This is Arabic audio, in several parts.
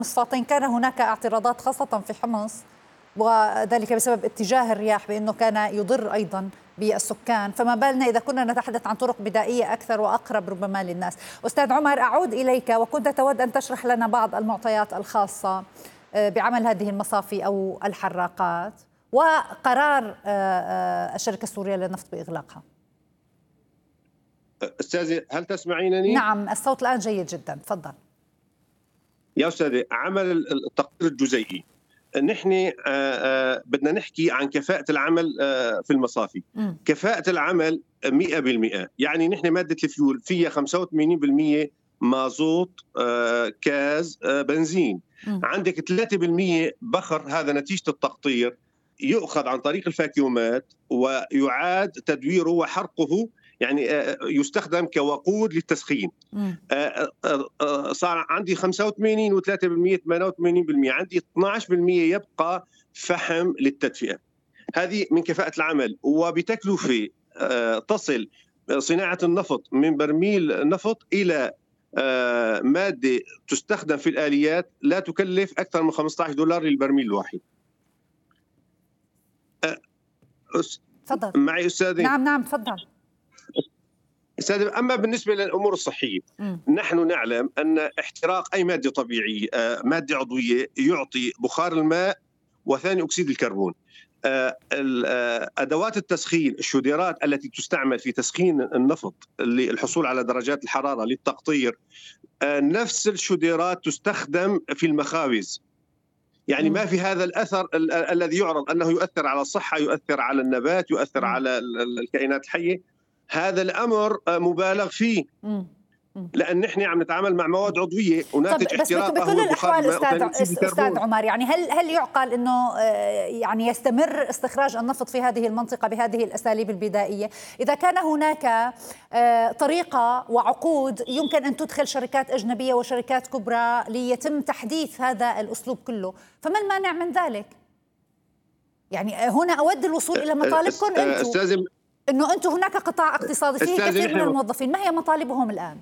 مصفاتين كان هناك اعتراضات خاصة في حمص، وذلك بسبب اتجاه الرياح بأنه كان يضر أيضا بالسكان، فما بالنا إذا كنا نتحدث عن طرق بدائية أكثر وأقرب ربما للناس. أستاذ عمر، أعود إليك، وكنت تود أن تشرح لنا بعض المعطيات الخاصة بعمل هذه المصافي أو الحراقات وقرار الشركة السورية للنفط بإغلاقها. أستاذي هل تسمعينني؟ نعم، الصوت الآن جيد جدا، تفضل. يا أستاذي، عمل التقرير الجزيئي، نحن بدنا نحكي عن كفاءة العمل في المصافي. كفاءة العمل 100%، يعني نحن مادة الفيول فيها 85% مازوت، كاز، بنزين. عندك 3% بخر، هذا نتيجة التقطير، يؤخذ عن طريق الفاكيومات ويعاد تدويره وحرقه، يعني يستخدم كوقود للتسخين. صار عندي 85 و3% 88%، عندي 12% يبقى فحم للتدفئة. هذه من كفاءة العمل، وبتكلفة تصل صناعة النفط من برميل نفط إلى مادة تستخدم في الآليات لا تكلف أكثر من $15 للبرميل الواحد. تفضل. معي أستاذي؟ نعم تفضل. أما بالنسبة للأمور الصحية، نحن نعلم أن احتراق أي مادة طبيعية، مادة عضوية، يعطي بخار الماء وثاني أكسيد الكربون. أدوات التسخين، الشوديرات التي تستعمل في تسخين النفط للحصول على درجات الحرارة للتقطير، نفس الشوديرات تستخدم في المخابز. يعني ما في هذا الأثر الذي يعرض أنه يؤثر على الصحة، يؤثر على النبات، يؤثر على الكائنات الحية. هذا الأمر مبالغ فيه، لأن نحن عم نتعامل مع مواد عضوية وناتج احتراقها بكل هو بخار الأحوال الماء. أستاذ عمر، يعني هل يعقل أنه يعني يستمر استخراج النفط في هذه المنطقة بهذه الأساليب البدائية إذا كان هناك طريقة وعقود يمكن أن تدخل شركات أجنبية وشركات كبرى ليتم تحديث هذا الأسلوب كله؟ فما المانع من ذلك؟ يعني هنا أود الوصول إلى مطالبكم أنتم، أنه أنتم هناك قطاع اقتصادي فيه كثير من الموظفين، ما هي مطالبهم الآن؟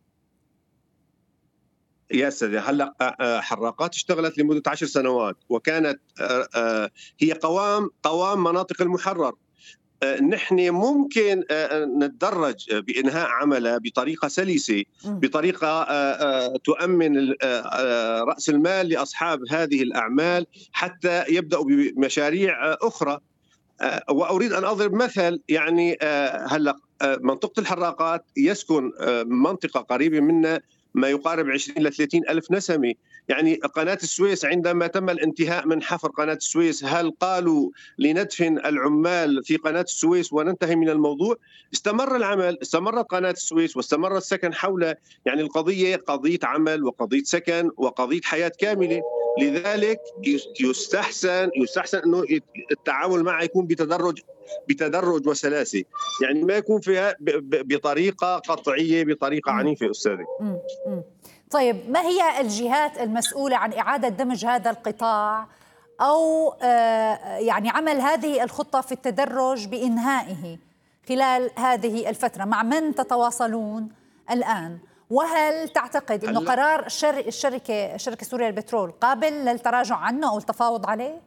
يا أستاذ، هلا حراقات اشتغلت لمدة 10 سنوات، وكانت هي قوام مناطق المحرر. نحن ممكن نتدرج بإنهاء عملها بطريقة سلسة، بطريقة تؤمن رأس المال لأصحاب هذه الأعمال حتى يبدأوا بمشاريع أخرى. وأريد أن أضرب مثل، يعني هلا منطقة الحراقات يسكن منطقة قريبة منا ما يقارب 20 ل 30 ألف نسمة. يعني قناة السويس، عندما تم الانتهاء من حفر قناة السويس، هل قالوا لندفن العمال في قناة السويس وننتهي من الموضوع؟ استمر العمل، استمرت قناة السويس واستمر السكن حولها. يعني القضية قضية عمل وقضية سكن وقضية حياة كاملة. لذلك يستحسن أنه التعامل معه يكون بتدرج وسلاسة، يعني ما يكون فيها بطريقة قطعية، بطريقة عنيفة. أستاذي، طيب، ما هي الجهات المسؤولة عن إعادة دمج هذا القطاع أو يعني عمل هذه الخطة في التدرج بإنهائه خلال هذه الفترة؟ مع من تتواصلون الآن؟ وهل تعتقد أنه قرار الشركة السورية للبترول قابل للتراجع عنه أو التفاوض عليه؟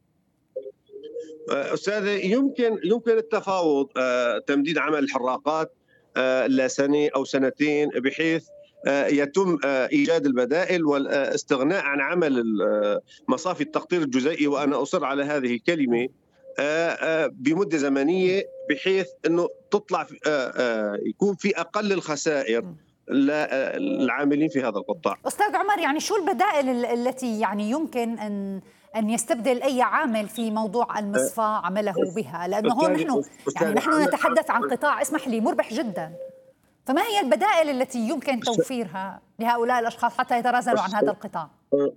أستاذي، يمكن التفاوض، تمديد عمل الحراقات لسنة أو سنتين، بحيث يتم إيجاد البدائل والاستغناء عن عمل مصافي التقطير الجزيئي، وأنا أصر على هذه الكلمة، بمدة زمنية، بحيث أنه تطلع يكون في أقل الخسائر للعاملين في هذا القطاع. أستاذ عمر، يعني شو البدائل التي يعني يمكن أن يستبدل أي عامل في موضوع المصفاة عمله بها؟ لأنه هون نحن نتحدث عن قطاع، اسمح لي، مربح جدا. فما هي البدائل التي يمكن توفيرها لهؤلاء الأشخاص حتى يتنازلوا عن هذا القطاع؟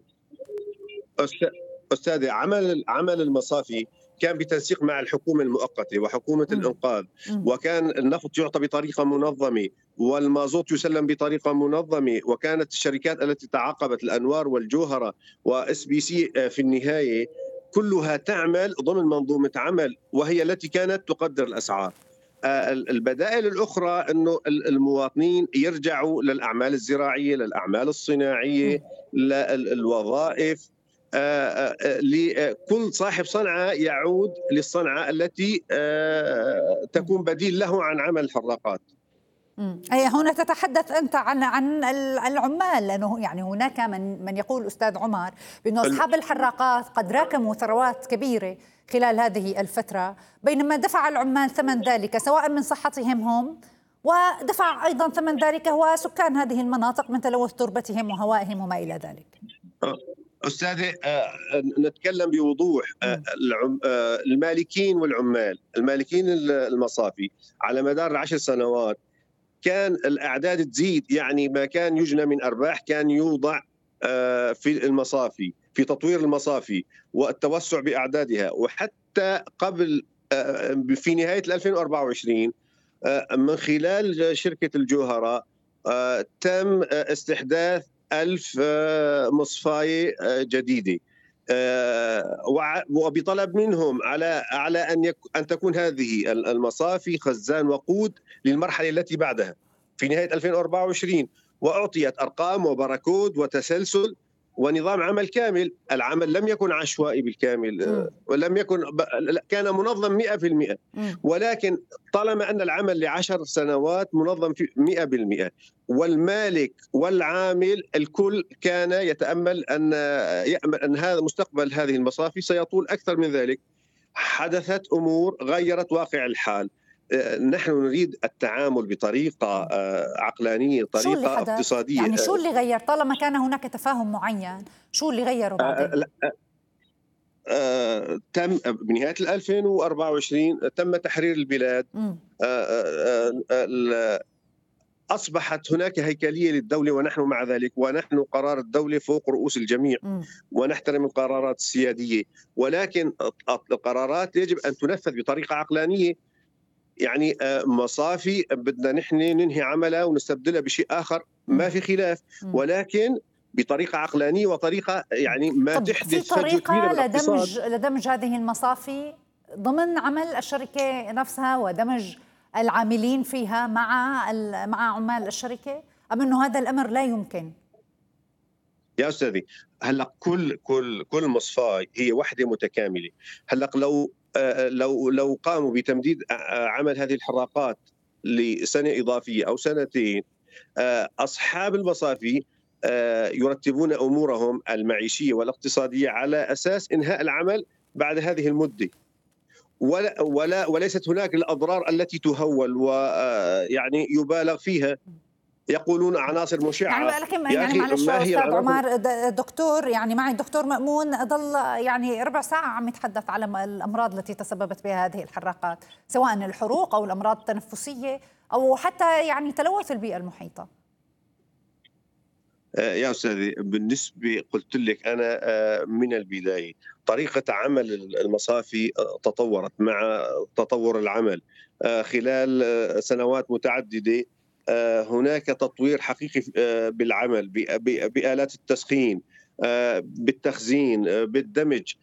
أستاذي، عمل المصافي كان بتنسيق مع الحكومة المؤقتة وحكومة الإنقاذ، وكان النفط يعطى بطريقة منظمة والمازوت يسلم بطريقة منظمة، وكانت الشركات التي تعاقبت، الأنوار والجوهرة وإس بي سي في النهاية كلها تعمل ضمن منظومة عمل، وهي التي كانت تقدر الأسعار. البدائل الأخرى أنه المواطنين يرجعوا للأعمال الزراعية، للأعمال الصناعية، للوظائف. لكل صاحب صنعة يعود للصنعة التي تكون بديل له عن عمل الحراقات. أي هنا تتحدث أنت عن العمال، لأنه يعني هناك من يقول أستاذ عمر بأنه أصحاب الحراقات قد راكموا ثروات كبيرة خلال هذه الفترة، بينما دفع العمال ثمن ذلك سواء من صحتهم هم، ودفع أيضا ثمن ذلك هو سكان هذه المناطق من تلوث تربتهم وهوائهم وما إلى ذلك. أستاذي، نتكلم بوضوح. المالكين والعمال، المالكين المصافي على مدار 10 سنوات كان الأعداد تزيد، يعني ما كان يجنى من أرباح كان يوضع في المصافي، في تطوير المصافي والتوسع بأعدادها. وحتى قبل في نهاية 2024 من خلال شركة الجوهرة تم استحداث 1000 مصفاية جديدة، وبطلب منهم على أن تكون هذه المصافي خزان وقود للمرحلة التي بعدها في نهاية 2024، وأعطيت أرقام وباركود وتسلسل ونظام عمل كامل. العمل لم يكن عشوائي بالكامل، ولم يكن كان منظم 100%، ولكن طالما أن العمل ل10 سنوات منظم في 100%، والمالك والعامل الكل كان يأمل أن هذا مستقبل هذه المصافي سيطول أكثر من ذلك. حدثت أمور غيرت واقع الحال. نحن نريد التعامل بطريقة عقلانية، طريقة اقتصادية. يعني شو اللي غير؟ طالما كان هناك تفاهم معين، شو اللي غيره بعدين؟ تم بنهاية 2024 تم تحرير البلاد. أصبحت هناك هيكلية للدولة، ونحن مع ذلك، ونحن قرار الدولة فوق رؤوس الجميع، ونحترم القرارات السيادية، ولكن القرارات يجب أن تنفذ بطريقة عقلانية. يعني مصافي بدنا نحن ننهي عملها ونستبدلها بشيء آخر، ما في خلاف، ولكن بطريقة عقلانية وطريقة يعني ما تحدث فجوة كبيرة بالاقتصاد. لدمج هذه المصافي ضمن عمل الشركة نفسها ودمج العاملين فيها مع عمال الشركة، أم أنه هذا الأمر لا يمكن؟ يا أستاذي، هلا كل مصفاي هي وحدة متكاملة. هلا لو قاموا بتمديد عمل هذه الحراقات لسنة إضافية أو سنتين، أصحاب المصافي يرتبون أمورهم المعيشية والاقتصادية على أساس إنهاء العمل بعد هذه المدة، وليست هناك الأضرار التي تهول ويعني يبالغ فيها. يقولون عناصر مشعة. يعني معلش أستاذ عمر، دكتور، يعني معي الدكتور مأمون ضل يعني ربع ساعة عم يتحدث على الأمراض التي تسببت بها هذه الحراقات، سواء الحروق أو الأمراض التنفسية أو حتى يعني تلوث البيئة المحيطة. يا أستاذي، بالنسبة قلت لك أنا من البداية طريقة عمل المصافي تطورت مع تطور العمل خلال سنوات متعددة. هناك تطوير حقيقي بالعمل، بآلات التسخين، بالتخزين، بالدمج.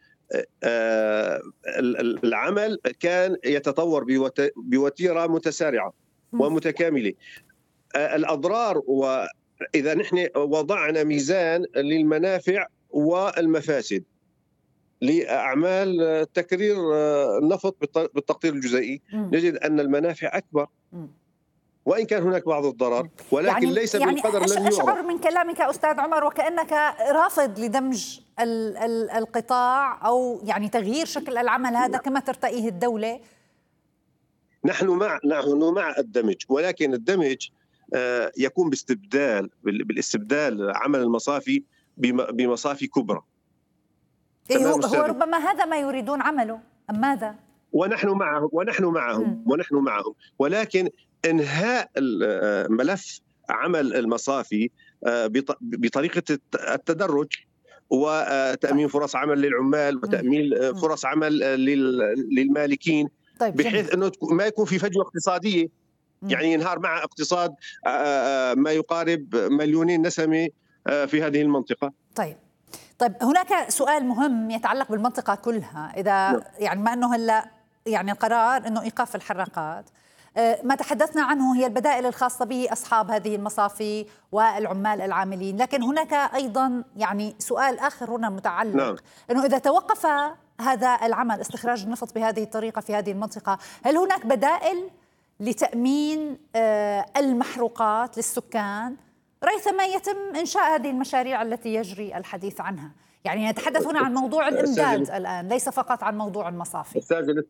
العمل كان يتطور بوتيرة متسارعة ومتكاملة. الأضرار، وإذا نحن وضعنا ميزان للمنافع والمفاسد لأعمال تكرير النفط بالتقطير الجزيئي، نجد أن المنافع أكبر، وإن كان هناك بعض الضرر، ولكن يعني ليس بالقدر الذي يعرف. أشعر من كلامك أستاذ عمر وكأنك رافض لدمج القطاع أو يعني تغيير شكل العمل هذا كما ترتئيه الدولة. نحن مع الدمج، ولكن الدمج يكون بالاستبدال عمل المصافي بمصافي كبرى. هو ربما هذا ما يريدون عمله، أم ماذا؟ ونحن معهم، ولكن إنهاء ملف عمل المصافي بطريقة التدرج، وتأمين فرص عمل للعمال، وتأمين فرص عمل للمالكين، بحيث أنه ما يكون في فجوة اقتصادية، يعني ينهار مع اقتصاد ما يقارب 2,000,000 نسمة في هذه المنطقة. طيب هناك سؤال مهم يتعلق بالمنطقة كلها. إذا يعني ما أنه هلأ يعني قرار أنه إيقاف الحراقات، ما تحدثنا عنه هي البدائل الخاصة بأصحاب هذه المصافي والعمال العاملين، لكن هناك أيضا يعني سؤال آخر هنا متعلق، نعم. أنه إذا توقف هذا العمل استخراج النفط بهذه الطريقة في هذه المنطقة، هل هناك بدائل لتأمين المحروقات للسكان ريثما يتم إنشاء هذه المشاريع التي يجري الحديث عنها؟ يعني نتحدث هنا عن موضوع الإمداد الآن، ليس فقط عن موضوع المصافي.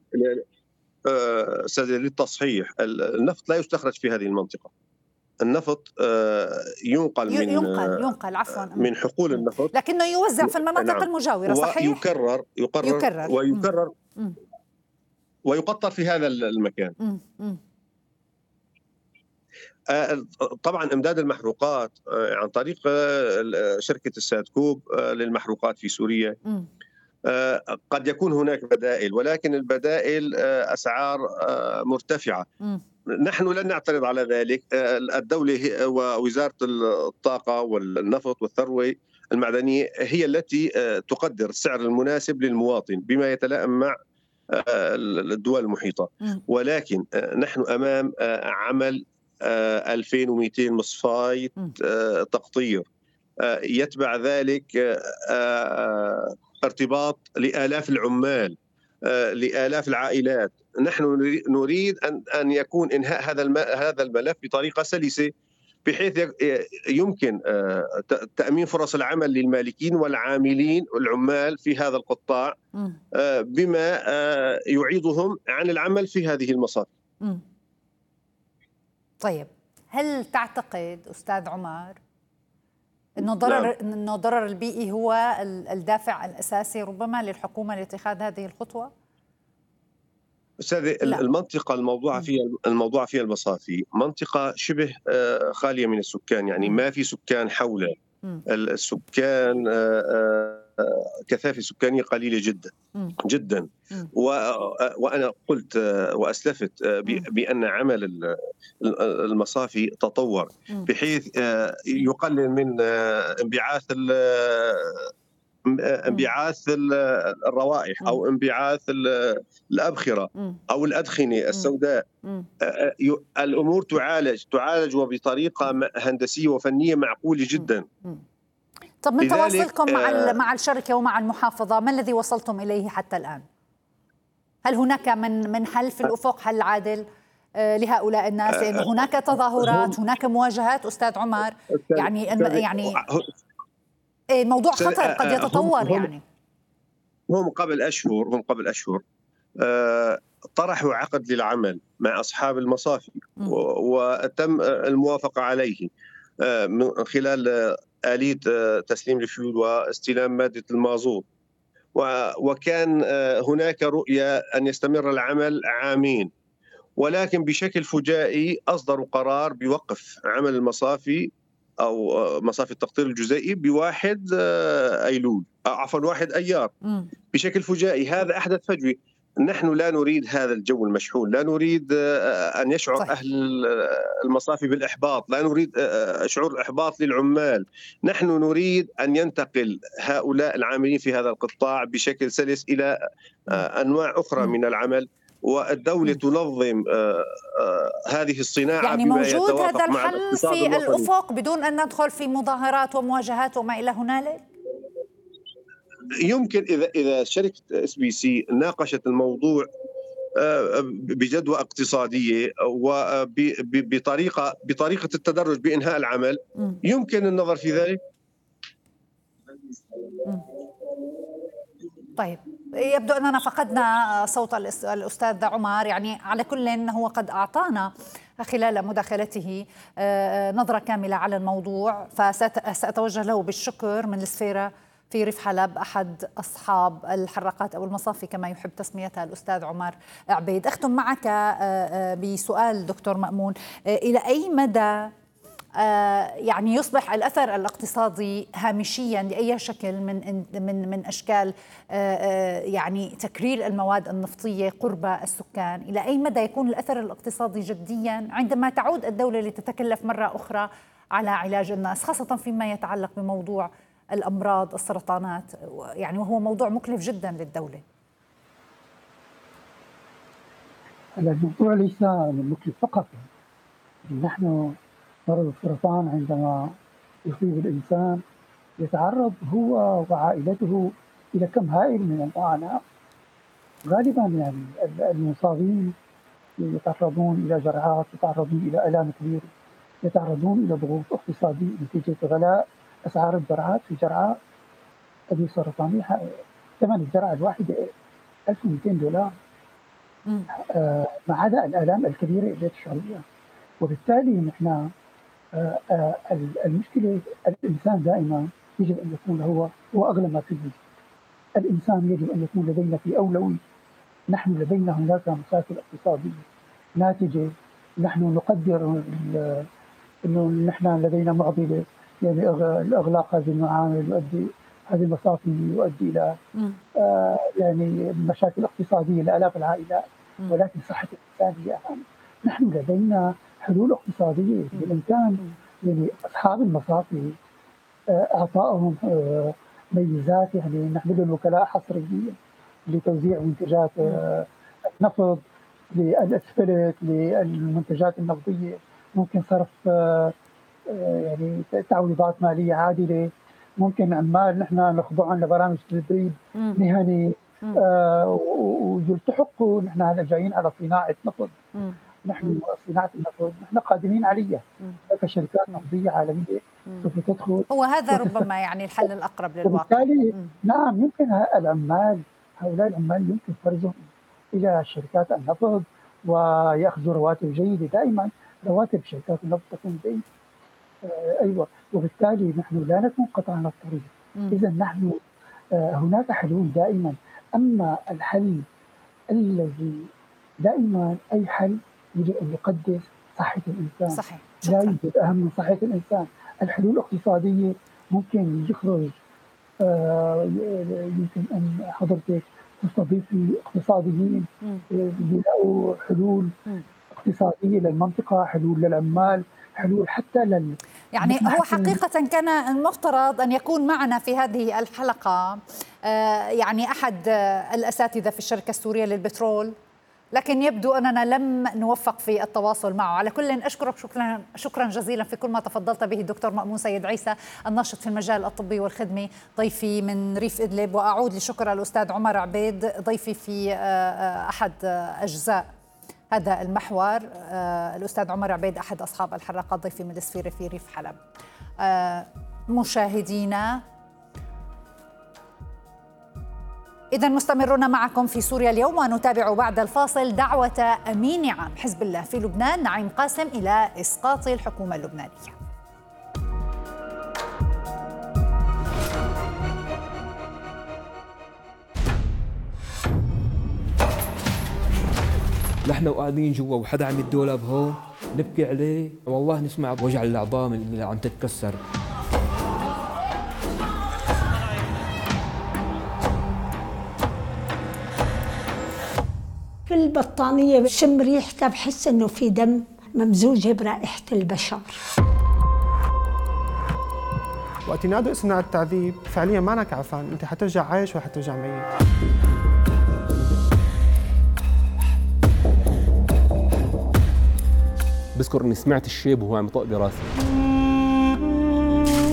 أستاذ للتصحيح، النفط لا يستخرج في هذه المنطقة. النفط ينقل عفوا من حقول النفط، لكنه يوزع في المناطق نعم. المجاورة، صحيح؟ يكرر ويقطر في هذا المكان. طبعا امداد المحروقات عن طريق شركة السادكوب للمحروقات في سوريا. قد يكون هناك بدائل، ولكن البدائل أسعار مرتفعة. نحن لن نعترض على ذلك. الدولة ووزارة الطاقة والنفط والثروة المعدنية هي التي تقدر السعر المناسب للمواطن بما يتلائم مع الدول المحيطة، ولكن نحن أمام عمل 2200 مصفاية تقطير، يتبع ذلك ارتباط لآلاف العمال، لآلاف العائلات. نحن نريد أن يكون إنهاء هذا الملف بطريقة سلسة، بحيث يمكن تأمين فرص العمل للمالكين والعاملين والعمال في هذا القطاع، بما يعيضهم عن العمل في هذه المصافي. طيب، هل تعتقد أستاذ عمر أنه الضرر البيئي هو الدافع الأساسي ربما للحكومة لاتخاذ هذه الخطوة؟ أستاذ، المنطقة الموضوع فيها المصافي منطقة شبه خالية من السكان، يعني ما في سكان حولها. السكان كثافة سكانية قليلة جدا جدا. وأنا قلت وأسلفت بأن عمل المصافي تطور بحيث يقلل من انبعاث الروائح أو انبعاث الأبخرة أو الأدخنة السوداء. الأمور تعالج وبطريقة هندسية وفنية معقولة جدا. طب من تواصلكم مع الشركة ومع المحافظة، ما الذي وصلتم إليه حتى الآن؟ هل هناك من حل في الأفق، حل عادل لهؤلاء الناس؟ لأن هناك تظاهرات، هناك مواجهات أستاذ عمر، يعني الموضوع خطر قد يتطور. يعني هم قبل أشهر طرحوا عقد للعمل مع أصحاب المصافي، وتم الموافقة عليه من خلال آلية تسليم الفيول واستلام مادة المازوت. وكان هناك رؤية أن يستمر العمل عامين، ولكن بشكل فجائي أصدروا قرار بوقف عمل المصافي أو مصافي التقطير الجزيئي بواحد أيلول، عفوا 1 أيار، بشكل فجائي. هذا أحدث فجوة. نحن لا نريد هذا الجو المشحون، لا نريد أن يشعر أهل المصافي بالإحباط، لا نريد شعور الإحباط للعمال. نحن نريد أن ينتقل هؤلاء العاملين في هذا القطاع بشكل سلس إلى أنواع أخرى من العمل، والدولة تنظم هذه الصناعة. يعني موجود هذا الحل في الأفق بدون أن ندخل في مظاهرات ومواجهات وما إلى هنالك؟ يمكن إذا شركة SBC ناقشت الموضوع بجدوى اقتصادية وبطريقة التدرج بإنهاء العمل، يمكن النظر في ذلك. طيب، يبدو أننا فقدنا صوت الأستاذ عمر. يعني على كل هو قد أعطانا خلال مداخلته نظرة كاملة على الموضوع، فسأتوجه له بالشكر من السفيرة في ريف حلب، أحد أصحاب الحراقات أو المصافي كما يحب تسميتها الأستاذ عمر عبيد. أختم معك بسؤال دكتور مأمون، إلى أي مدى يعني يصبح الأثر الاقتصادي هامشيا لأي شكل من أشكال يعني تكرير المواد النفطية قرب السكان؟ إلى أي مدى يكون الأثر الاقتصادي جديا عندما تعود الدولة لتتكلف مرة أخرى على علاج الناس، خاصة فيما يتعلق بموضوع الأمراض، السرطانات، يعني وهو موضوع مكلف جدا للدولة؟ هلا الموضوع ليس للمكلف فقط. نحن مرض السرطان عندما يصيب الإنسان يتعرض هو وعائلته إلى كم هائل من الأعناق. غالبا يعني المصابين يتعرضون إلى جرعات، يتعرضون إلى آلام كبيرة، يتعرضون إلى ضغوط اقتصادية نتيجة غلاء أسعار الجرعات. في جرعات أدوية سرطانية ثمن الجرعة الواحدة $1200، ما عدا الآلام الكبيرة التي تشعر بها. وبالتالي نحن المشكلة الإنسان دائما يجب أن يكون هو أغلى ما فيه. الإنسان يجب أن يكون لدينا في أولوية. نحن لدينا هناك مشاكل اقتصادية ناتجة. نحن نقدر أنه نحن لدينا معضلة، يعني الإغلاق هذه المعامل يؤدي، هذه المصافي يؤدي إلى يعني مشاكل اقتصادية لآلاف العائلات، ولكن صحة الإنسان هي أهم. نحن لدينا حلول اقتصادية بالإمكان يعني أصحاب المصافي أعطائهم ميزات، يعني نحن وكلاء حصريين لتوزيع منتجات النفط، للأسفلت، للمنتجات النفطية. ممكن صرف يعني تعويضات مالية عادلة. ممكن عمال نحن نخضعهم لبرامج تدريب مهني ويلتحقوا. نحن هلا جايين على صناعة نفط. نحن صناعة النفط نحن قادمين عليها كشركات نفطية عالمية سوف تدخل. هو هذا ربما يعني الحل الأقرب للواقع. وبالتالي نعم يمكن العمال، هؤلاء العمال يمكن فرزهم إلى شركات النفط ويأخذوا رواتب جيدة. دائما رواتب شركات النفط تكون جيدة. أيوة. وبالتالي نحن لا نكون قطعنا الطريق. إذا نحن هناك حلول دائما. أما الحل الذي دائما أي حل يجب أن يقدس صحة الإنسان. صحيح. لا يوجد أهم من صحة الإنسان. الحلول الاقتصادية ممكن يخرج يمكن أن حضرتك تستضيفي اقتصاديين يلاقوا حلول اقتصادية للمنطقة، حلول للعمال، حلول حتى يعني هو حقيقة كان المفترض أن يكون معنا في هذه الحلقة يعني أحد الأساتذة في الشركة السورية للبترول، لكن يبدو أننا لم نوفق في التواصل معه. على كل أشكرك شكرا جزيلا في كل ما تفضلت به الدكتور مأمون سيد عيسى، الناشط في المجال الطبي والخدمي، ضيفي من ريف إدلب. وأعود لشكر الأستاذ عمر عبيد، ضيفي في أحد أجزاء هذا المحور. الأستاذ عمر عبيد أحد أصحاب الحراقات، ضيفي من السفيرة في ريف حلب. مشاهدينا، إذن مستمرون معكم في سوريا اليوم، ونتابع بعد الفاصل دعوة أمين عام حزب الله في لبنان نعيم قاسم إلى إسقاط الحكومة اللبنانية. نحن وقاعدين جوا وحدا عم يدولب هون نبكي عليه، والله نسمع بوجع العظام اللي عم تتكسر. في البطانية بشم ريحتها بحس إنه في دم ممزوجة برائحة البشر. وقت ينادوا اسمنا على التعذيب فعليا ما أنا عفان، أنت حترجع عايش ولا حترجع ميت. بذكر إني سمعت الشيب وهو عم يطق براسي.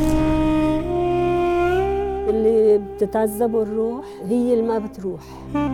اللي بتتعذب الروح هي اللي ما بتروح.